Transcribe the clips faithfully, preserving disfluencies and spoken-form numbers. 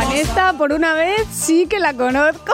Juan, esta por una vez sí que la conozco.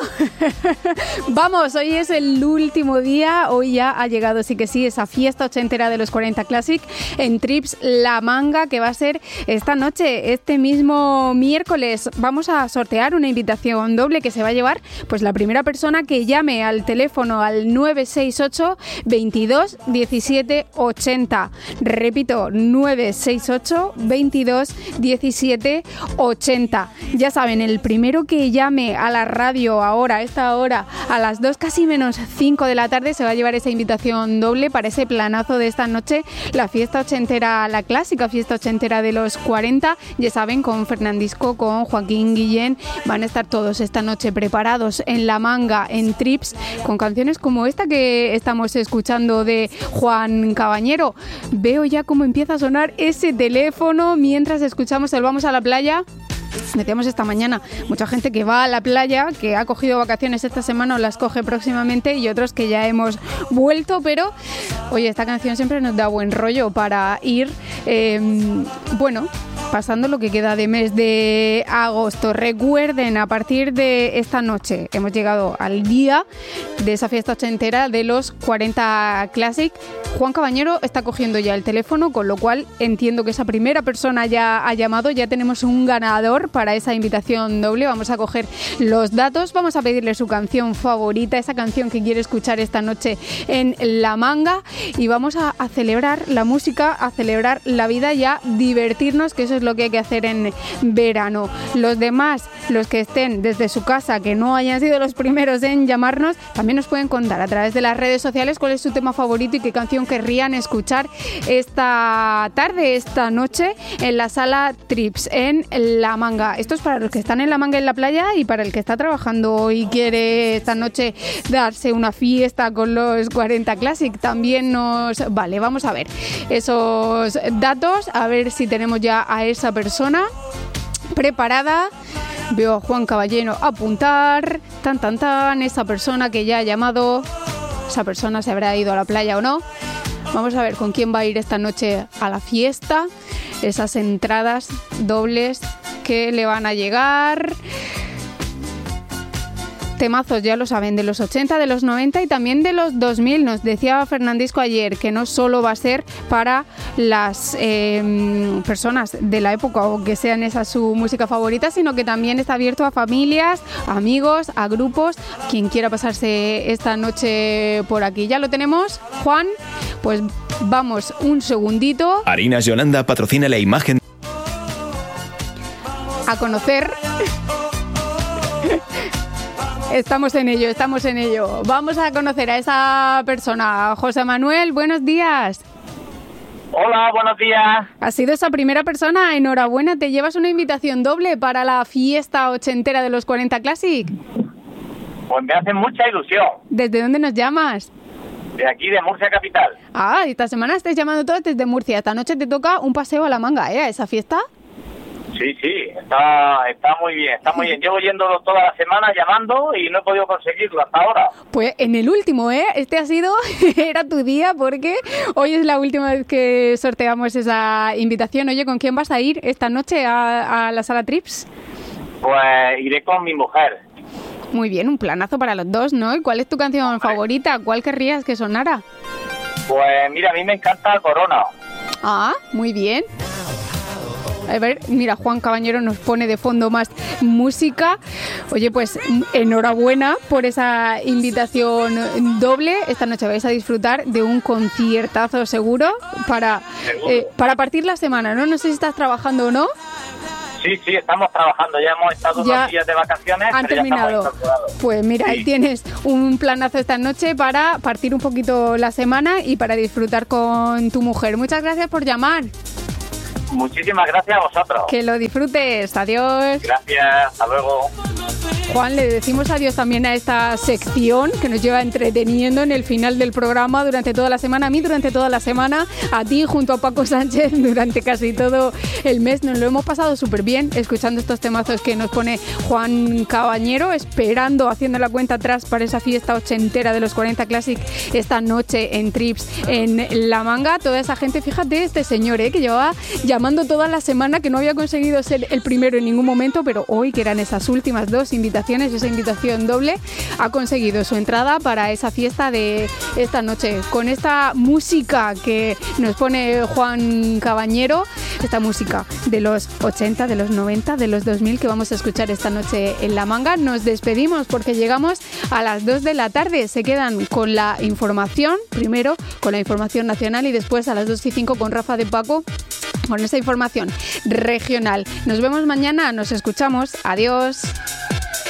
Vamos, hoy es el último día, hoy ya ha llegado, sí que sí, esa fiesta ochentera de los cuarenta Classic en Trips La Manga, que va a ser esta noche, este mismo miércoles. Vamos a sortear una invitación doble que se va a llevar pues la primera persona que llame al teléfono al nueve seis ocho, veintidós, diecisiete, ochenta. Repito, nueve seis ocho, veintidós, diecisiete, ochenta. Ya saben, el primero que llame a la radio ahora, a esta hora, a las dos casi menos cinco de la tarde, se va a llevar esa invitación doble para ese planazo de esta noche, la fiesta ochentera, la clásica fiesta ochentera de los cuarenta. Ya saben, con Fernandisco, con Joaquín Guillén, van a estar todos esta noche preparados en La Manga, en Trips, con canciones como esta que estamos escuchando de Juan Cabañero. Veo ya cómo empieza a sonar ese teléfono mientras escuchamos el Vamos a la Playa. Decíamos esta mañana, mucha gente que va a la playa, que ha cogido vacaciones esta semana o las coge próximamente, y otros que ya hemos vuelto, pero oye, esta canción siempre nos da buen rollo para ir, eh, bueno, pasando lo que queda de mes de agosto. Recuerden, a partir de esta noche hemos llegado al día de esa fiesta ochentera de los cuarenta Classic. Juan Cabañero está cogiendo ya el teléfono, con lo cual entiendo que esa primera persona ya ha llamado, ya tenemos un ganador para esa invitación doble. Vamos a coger los datos, vamos a pedirle su canción favorita, esa canción que quiere escuchar esta noche en La Manga, y vamos a, a celebrar la música, a celebrar la vida y a divertirnos, que eso es lo que hay que hacer en verano. Los demás, los que estén desde su casa, que no hayan sido los primeros en llamarnos, también nos pueden contar a través de las redes sociales cuál es su tema favorito y qué canción querrían escuchar esta tarde, esta noche, en la sala Trips, en La Manga. Esto es para los que están en La Manga en la playa, y para el que está trabajando y quiere esta noche darse una fiesta con los cuarenta Classic, también nos vale. Vamos a ver esos datos, a ver si tenemos ya a esa persona preparada. Veo a Juan Caballero apuntar, tan tan tan, esa persona que ya ha llamado. Esa persona se habrá ido a la playa o no. Vamos a ver con quién va a ir esta noche a la fiesta. Esas entradas dobles que le van a llegar. Temazos, ya lo saben, de los ochenta, de los noventa y también de los dos mil. Nos decía Fernandisco ayer que no solo va a ser para las eh, personas de la época o que sean esa su música favorita, sino que también está abierto a familias, a amigos, a grupos, quien quiera pasarse esta noche por aquí. Ya lo tenemos, Juan, pues vamos un segundito. Harinas Yolanda patrocina la imagen. A conocer... Estamos en ello, estamos en ello. Vamos a conocer a esa persona. José Manuel, buenos días. Hola, buenos días. Has sido esa primera persona, enhorabuena. Te llevas una invitación doble para la fiesta ochentera de los cuarenta Classic. Pues me hace mucha ilusión. ¿Desde dónde nos llamas? De aquí, de Murcia capital. Ah, esta semana estáis llamando todos desde Murcia. Esta noche te toca un paseo a La Manga, ¿eh? ¿A esa fiesta? Sí, sí, está, está muy bien, está muy bien. Llevo yéndolo toda la semana llamando y no he podido conseguirlo hasta ahora. Pues en el último, ¿eh? Este ha sido, era tu día, porque hoy es la última vez que sorteamos esa invitación. Oye, ¿con quién vas a ir esta noche a, a la sala Trips? Pues iré con mi mujer. Muy bien, un planazo para los dos, ¿no? ¿Y cuál es tu canción favorita? ¿Cuál querrías que sonara? Pues mira, a mí me encanta Corona. Ah, muy bien. A ver, mira, Juan Cabañero nos pone de fondo más música. Oye, pues enhorabuena por esa invitación doble. Esta noche vais a disfrutar de un conciertazo seguro para, eh, para partir la semana, ¿no? No sé si estás trabajando o no. Sí, sí, estamos trabajando. Ya hemos estado ya unos días de vacaciones, han pero terminado. Ya estamos pues mira, sí. Ahí tienes un planazo esta noche para partir un poquito la semana y para disfrutar con tu mujer. Muchas gracias por llamar. Muchísimas gracias a vosotros. Que lo disfrutes. Adiós. Gracias. Hasta luego. Juan, le decimos adiós también a esta sección que nos lleva entreteniendo en el final del programa durante toda la semana. A mí durante toda la semana, a ti junto a Paco Sánchez durante casi todo el mes. Nos lo hemos pasado súper bien escuchando estos temazos que nos pone Juan Cabañero, esperando, haciendo la cuenta atrás para esa fiesta ochentera de los cuarenta Classic esta noche en Trips en La Manga. Toda esa gente, fíjate, este señor ¿eh? que llevaba llamando toda la semana, que no había conseguido ser el primero en ningún momento, pero hoy, que eran esas últimas dos invitaciones, esa invitación doble, ha conseguido su entrada para esa fiesta de esta noche. Con esta música que nos pone Juan Cabañero, esta música de los ochenta, de los noventa, de los dos mil que vamos a escuchar esta noche en La Manga, nos despedimos porque llegamos a las dos de la tarde. Se quedan con la información, primero con la información nacional y después a las dos y cinco con Rafa de Paco con esta información regional. Nos vemos mañana, nos escuchamos. Adiós.